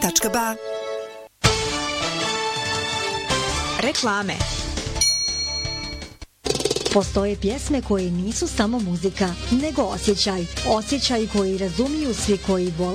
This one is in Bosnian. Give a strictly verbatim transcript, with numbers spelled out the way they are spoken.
tačka ba. Reklame. Postoje pjesme koje nisu samo muzika, nego osjećaj. Osjećaj koji razumiju svi koji vole